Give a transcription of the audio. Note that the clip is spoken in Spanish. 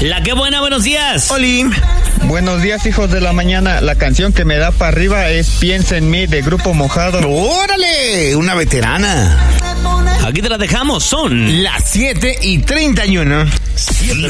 La que buena, buenos días. Oli. Buenos días, hijos de la mañana. La canción que me da para arriba es Piensa en mí, de Grupo Mojado. ¡Órale! Una veterana. Aquí te la dejamos, son las 7:31.